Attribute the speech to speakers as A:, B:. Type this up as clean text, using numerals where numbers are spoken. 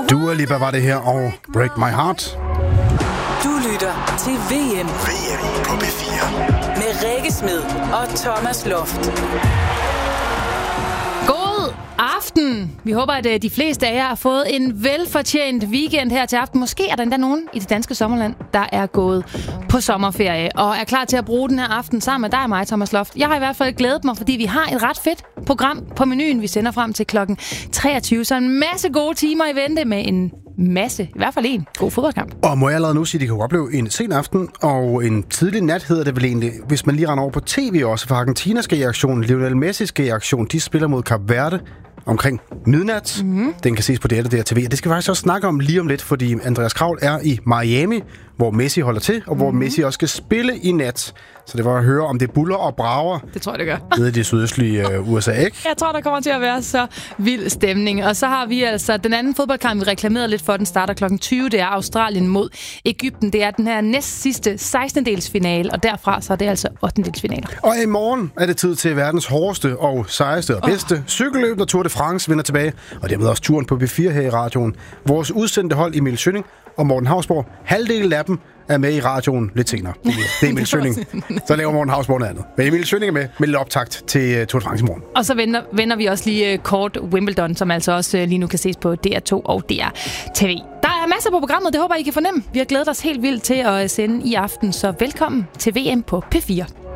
A: Dua Lipa var det her, og Break My Heart.
B: Du lytter til VM.
C: VM på P4.
B: Med Rikke Smed og Thomas Loft.
D: God aften. Vi håber, at de fleste af jer har fået en velfortjent weekend her til aften. Måske er der endda nogen i det danske sommerland, der er gået på sommerferie og er klar til at bruge den her aften sammen med dig og mig, Thomas Loft. Jeg har i hvert fald glædet mig, fordi vi har et ret fedt program på menuen. Vi sender frem til klokken 23, så en masse gode timer i vente med en masse, i hvert fald en god fodboldkamp.
A: Og må jeg allerede nu sige, at det kan opleve en sen aften og en tidlig nat, hedder det vel egentlig. Hvis man lige render over på tv også, for Argentina skal i aktion, Lionel Messi skal i aktion. De spiller mod Kap Verde omkring midnat. Den kan ses på DR TV. Og det skal vi faktisk også snakke om lige om lidt, fordi Andreas Kravl er i Miami, hvor Messi holder til, og hvor Messi også skal spille i nat. Så det var at høre, om det buller og brager.
D: Det tror jeg, det gør.
A: Nede i det sydøstlige USA, ikke?
D: Jeg tror, der kommer til at være så vild stemning. Og så har vi altså den anden fodboldkamp, vi reklameret lidt for. Den starter klokken 20. Det er Australien mod Egypten. Det er den her næst sidste 16-delsfinale, og derfra så er det altså 8-delsfinaler.
A: Og i morgen er det tid til verdens hårdeste og sejeste og bedste cykelløb, når Tour de France vinder tilbage. Og dermed også turen på B4 her i radioen. Vores udsendte hold Emil Schønning og Morten Hausborg, halvdelen af dem er med i radioen lidt senere. Det er Emil Schønning. Så laver Morten Hausborg noget andet. Men Emil Schønning er med lidt optakt til Tour de France i morgen.
D: Og så vender vi også lige kort Wimbledon, som altså også lige nu kan ses på DR2 og DR TV. Der er masser på programmet, det håber I kan fornemme. Vi har glædet os helt vildt til at sende i aften, så velkommen til VM på P4.